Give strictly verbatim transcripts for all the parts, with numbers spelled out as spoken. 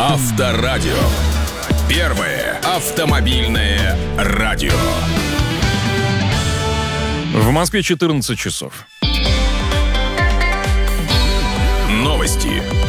Авторадио. Первое автомобильное радио. В Москве четырнадцать часов. Новости.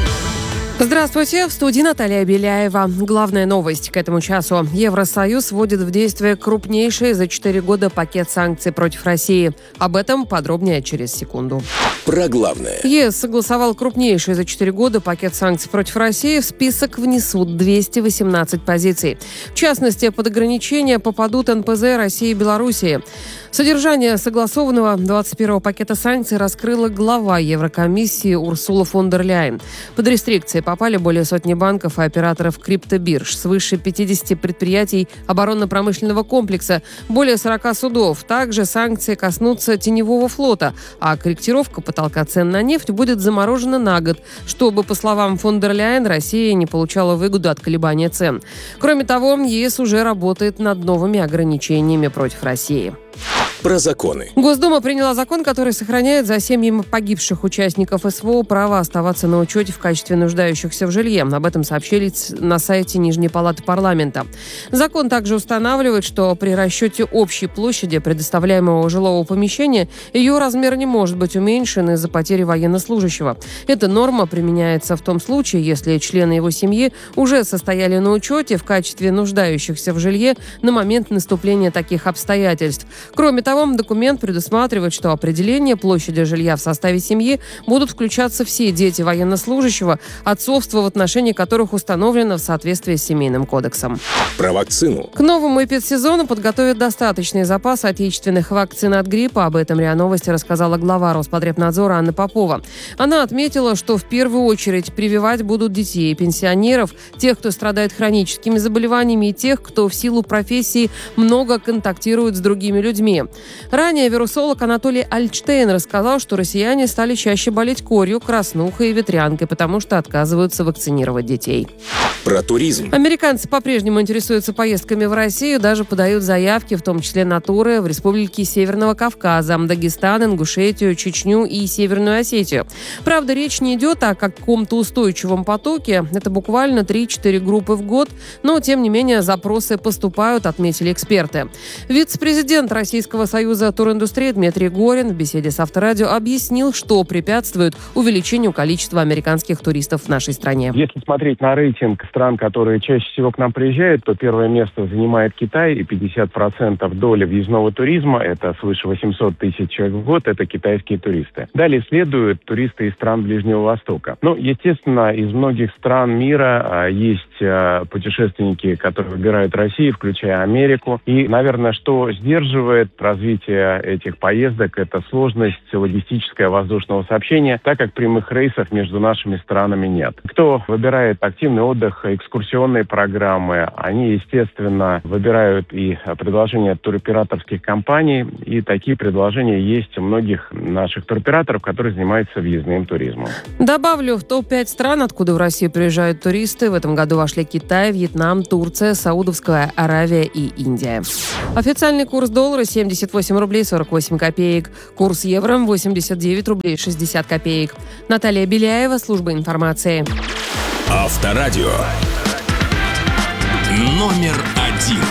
Здравствуйте, в студии Наталья Беляева. Главная новость к этому часу. Евросоюз вводит в действие крупнейший за четыре года пакет санкций против России. Об этом подробнее через секунду. Про главное. ЕС согласовал крупнейший за четыре года пакет санкций против России. В список внесут двести восемнадцать позиций. В частности, под ограничения попадут эн пэ зэ России и Белоруссии. Содержание согласованного двадцать первого пакета санкций раскрыла глава Еврокомиссии Урсула фон дер Ляйен. Под рестрикции попали более сотни банков и операторов криптобирж, свыше пятидесяти предприятий оборонно-промышленного комплекса, более сорока судов. Также санкции коснутся теневого флота, а корректировка потолка цен на нефть будет заморожена на год, чтобы, по словам фон дер Ляйен, Россия не получала выгоду от колебания цен. Кроме того, ЕС уже работает над новыми ограничениями против России. Про законы. Госдума приняла закон, который сохраняет за семьями погибших участников эс вэ о право оставаться на учете в качестве нуждающихся в жилье. Об этом сообщили на сайте Нижней палаты парламента. Закон также устанавливает, что при расчете общей площади предоставляемого жилого помещения ее размер не может быть уменьшен из-за потери военнослужащего. Эта норма применяется в том случае, если члены его семьи уже состояли на учете в качестве нуждающихся в жилье на момент наступления таких обстоятельств. Кроме того, документ предусматривает, что определение площади жилья в составе семьи будут включаться все дети военнослужащего, отцовство в отношении которых установлено в соответствии с Семейным кодексом. Про вакцину. К новому эпидсезону подготовят достаточный запас отечественных вакцин от гриппа. Об этом РИА Новости рассказала глава Роспотребнадзора Анна Попова. Она отметила, что в первую очередь прививать будут детей, пенсионеров, тех, кто страдает хроническими заболеваниями, и тех, кто в силу профессии много контактирует с другими людьми. Ранее вирусолог Анатолий Альтштейн рассказал, что россияне стали чаще болеть корью, краснухой и ветрянкой, потому что отказываются вакцинировать детей. Про туризм. Американцы по-прежнему интересуются поездками в Россию, даже подают заявки, в том числе на туры в республики Северного Кавказа, Дагестан, Ингушетию, Чечню и Северную Осетию. Правда, речь не идет о каком-то устойчивом потоке. Это буквально три-четыре группы в год, но, тем не менее, запросы поступают, отметили эксперты. Вице-президент Российского союза туриндустрии Дмитрий Горин в беседе с Авторадио объяснил, что препятствует увеличению количества американских туристов в нашей стране. Если смотреть на рейтинг стран, которые чаще всего к нам приезжают, то первое место занимает Китай, и пятьдесят процентов доли въездного туризма, это свыше восемьсот тысяч человек в год, это китайские туристы. Далее следуют туристы из стран Ближнего Востока. Ну, естественно, из многих стран мира а, есть а, путешественники, которые выбирают Россию, включая Америку. И, наверное, что сдерживает развитие этих поездок, это сложность логистическая воздушного сообщения, так как прямых рейсов между нашими странами нет. Кто выбирает активный отдых, экскурсионные программы, они, естественно, выбирают и предложения туроператорских компаний, и такие предложения есть у многих наших туроператоров, которые занимаются въездным туризмом. Добавлю, в топ пять стран, откуда в Россию приезжают туристы, в этом году вошли Китай, Вьетнам, Турция, Саудовская Аравия и Индия. Официальный курс доллара семьдесят восемь рублей сорок восемь копеек. Курс евро восемьдесят девять рублей шестьдесят копеек. Наталья Беляева, служба информации. Авторадио. Номер один.